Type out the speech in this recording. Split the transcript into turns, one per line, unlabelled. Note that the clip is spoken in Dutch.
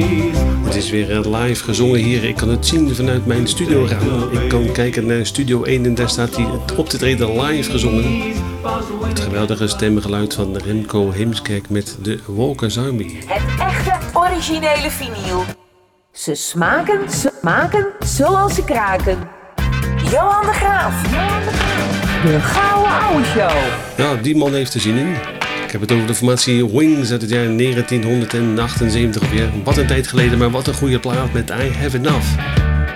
Het is weer live gezongen hier. Ik kan het zien vanuit mijn studioraam. Ik kan kijken naar Studio 1 en daar staat hij op te treden live gezongen. Het geweldige stemgeluid van Remco Heemskerk met de Walkers Army.
Het echte originele vinyl. Ze smaken zoals ze kraken. Johan de Graaf. De Gouden Ouwe Show.
Ja, die man heeft er zin in. Ik heb het over de formatie Wings uit het jaar 1978 weer. Wat een tijd geleden, maar wat een goede plaat met I Have Enough.